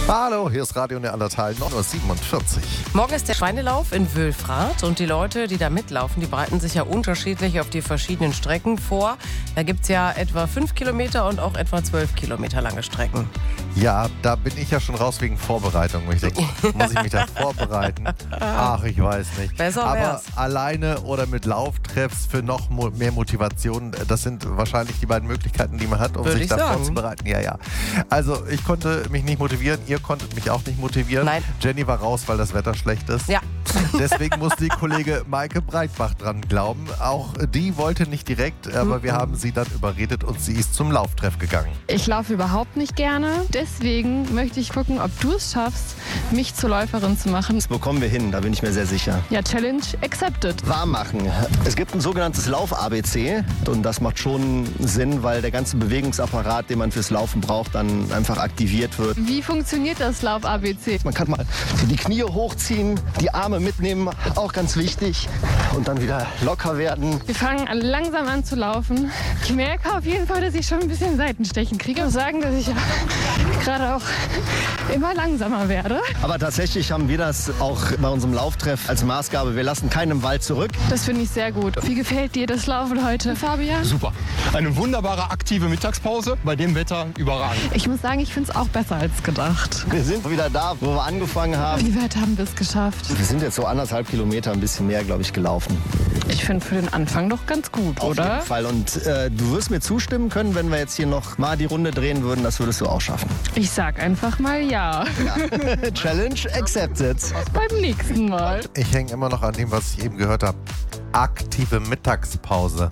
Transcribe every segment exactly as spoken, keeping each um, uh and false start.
Hallo, hier ist Radio Neandertal neun Uhr siebenundvierzig. Morgen ist der Schweinelauf in Wülfrath und die Leute, die da mitlaufen, die bereiten sich ja unterschiedlich auf die verschiedenen Strecken vor. Da gibt es ja etwa fünf Kilometer und auch etwa zwölf Kilometer lange Strecken. Ja, da bin ich ja schon raus wegen Vorbereitung. Ich denke, muss ich mich da vorbereiten? Ach, ich weiß nicht. Besser Aber wär's. alleine oder mit Lauftreffs für noch mo- mehr Motivation, das sind wahrscheinlich die beiden Möglichkeiten, die man hat, um Würde sich ich da sagen. vorzubereiten. Ja, ja. Also, ich konnte mich nicht motivieren, ihr konntet mich auch nicht motivieren. Nein. Jenny war raus, weil das Wetter schlecht ist. Ja. Deswegen musste die Kollege Maike Breitbach dran glauben. Auch die wollte nicht direkt, aber wir haben sie dann überredet und sie ist zum Lauftreff gegangen. Ich laufe überhaupt nicht gerne. Deswegen möchte ich gucken, ob du es schaffst, mich zur Läuferin zu machen. Das bekommen wir hin, da bin ich mir sehr sicher. Ja, Challenge accepted. Warm machen. Es gibt ein sogenanntes Lauf-A B C und das macht schon Sinn, weil der ganze Bewegungsapparat, den man fürs Laufen braucht, dann einfach aktiviert wird. Wie funktioniert das Lauf-A B C? Man kann mal die Knie hochziehen, die Arme mitnehmen, auch ganz wichtig, und dann wieder locker werden. Wir fangen an, langsam an zu laufen. Ich merke auf jeden Fall, dass ich schon ein bisschen Seitenstechen kriege. Ich muss sagen, dass ich ja gerade auch immer langsamer werde. Aber tatsächlich haben wir das auch bei unserem Lauftreff als Maßgabe. Wir lassen keinen im Wald zurück. Das finde ich sehr gut. Wie gefällt dir das Laufen heute, Fabian? Super. Eine wunderbare aktive Mittagspause. Bei dem Wetter überragend. Ich muss sagen, ich finde es auch besser als gedacht. Wir sind wieder da, wo wir angefangen haben. Wie weit haben wir es geschafft? Wir sind jetzt so anderthalb Kilometer, ein bisschen mehr, glaube ich, gelaufen. Ich finde für den Anfang doch ganz gut, Auf oder? jeden Fall. Und äh, du wirst mir zustimmen können, wenn wir jetzt hier noch mal die Runde drehen würden, das würdest du auch schaffen. Ich sag einfach mal ja. Challenge accepted. Beim nächsten Mal. Ich hänge immer noch an dem, was ich eben gehört habe. Aktive Mittagspause.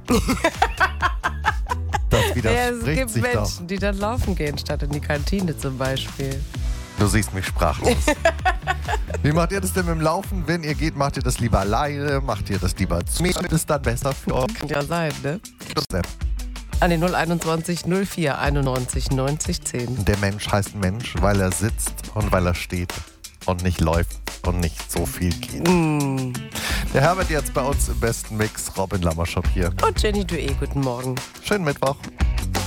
Das Ja, es widerspricht gibt sich Menschen, doch. die dann laufen gehen, statt in die Kantine zum Beispiel. Du siehst mich sprachlos. Wie macht ihr das denn mit dem Laufen? Wenn ihr geht, macht ihr das lieber alleine? Macht ihr das lieber zu mir? Ist es dann besser für euch? Kann ja sein, ne? An die null einundzwanzig null vier einundneunzig neunzig zehn. Der Mensch heißt Mensch, weil er sitzt und weil er steht und nicht läuft und nicht so viel geht. Mm. Der Herbert jetzt bei uns im besten Mix, Robin Lammerschop hier. Und Jenny Dué, guten Morgen. Schönen Mittwoch.